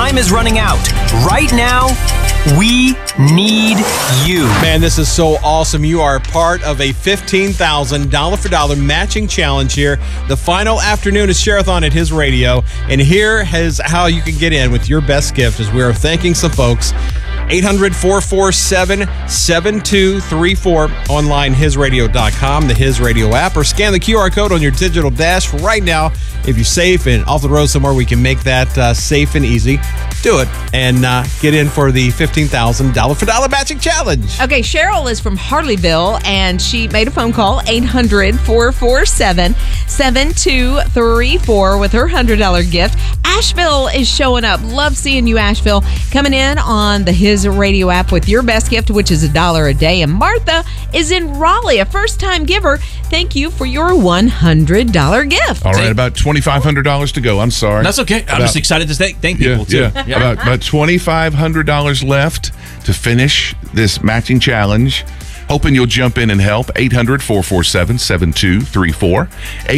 time is running out. Right now, we need you. Man, this is so awesome. You are part of a $15,000 for dollar matching challenge here. The final afternoon is Share-a-thon at His Radio. And here is how you can get in with your best gift as we are thanking some folks. 800-447-7234, online hisradio.com, the His Radio app, or scan the QR code on your digital dash right now. If you're safe and off the road somewhere, we can make that safe and easy. Do it and get in for the $15,000 for dollar matching challenge. Okay, Cheryl is from Harleyville, and she made a phone call, 800-447-7234 with her $100 gift. Asheville is showing up. Love seeing you, Asheville. Coming in on the His Radio app with your best gift, which is $1 a day. And Martha is in Raleigh, a first-time giver. Thank you for your $100 gift. All right, about $2,500 to go. I'm sorry. That's okay. I'm just excited to thank people, too. Yeah. About $2,500 left to finish this matching challenge. Hoping you'll jump in and help. 800-447-7234.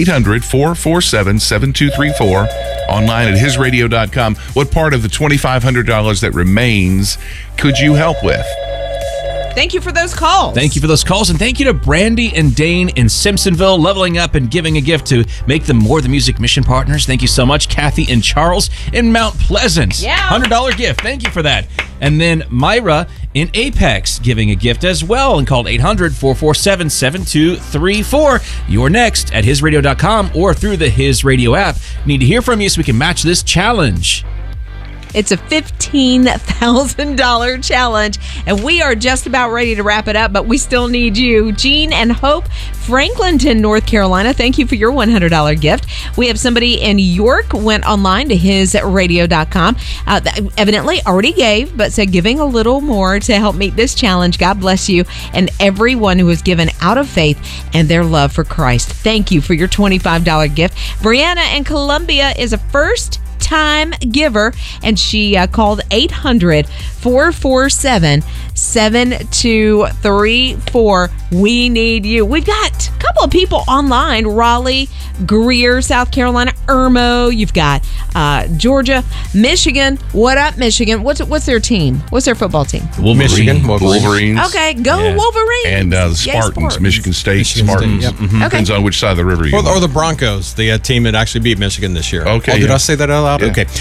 800-447-7234. Online at hisradio.com. What part of the $2,500 that remains could you help with? Thank you for those calls. Thank you for those calls, and thank you to Brandy and Dane in Simpsonville, leveling up and giving a gift to make them More the Music mission partners. Thank you so much. Kathy and Charles in Mount Pleasant. Yeah. $100 gift. Thank you for that. And then Myra in Apex giving a gift as well, and called 800-447-7234. You're next at hisradio.com or through the His Radio app. We need to hear from you so we can match this challenge. It's a $15,000 challenge, and we are just about ready to wrap it up, but we still need you. Jean and Hope, Franklinton, North Carolina, thank you for your $100 gift. We have somebody in York went online to hisradio.com. Evidently already gave, but said giving a little more to help meet this challenge. God bless you and everyone who has given out of faith and their love for Christ. Thank you for your $25 gift. Brianna in Columbia is a first-time giver, and she called 800-447-7234. We need you. We've got a couple of people online: Raleigh, Greer, South Carolina, Irmo. You've got Georgia, Michigan. What up, Michigan? What's their team? What's their football team? Michigan Wolverines. Okay, go Wolverines. And the Spartans, Michigan State Spartans. Yep. Okay. Depends on which side of the river you're Or the Broncos, the team that actually beat Michigan this year. Okay, Did I say that out loud? Yeah. Okay.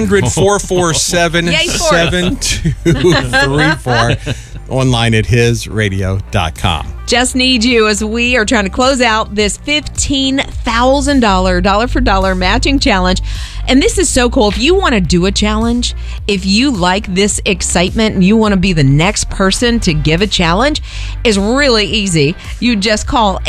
800-447-7234. Online at hisradio.com. Just need you as we are trying to close out this $15,000 dollar for dollar matching challenge. And this is so cool. If you want to do a challenge, if you like this excitement and you want to be the next person to give a challenge, it's really easy. You just call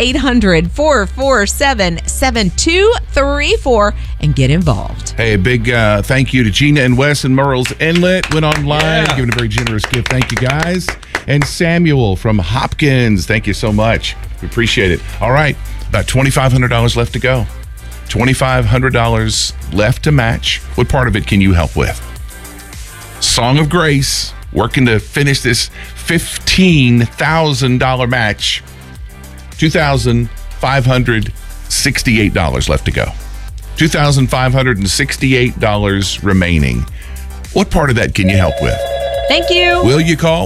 800-447-7234 and get involved. Hey, a big thank you to Gina and Wes and Murrells Inlet. Went online, giving a very generous gift. Thank you, guys. And Samuel from Hopkins. Thank you so much. We appreciate it. All right, about $2,500 left to go. $2,500 left to match. What part of it can you help with? Song of Grace, working to finish this $15,000 match. $2,568 left to go. $2,568 remaining. What part of that can you help with? Thank you. Will you call?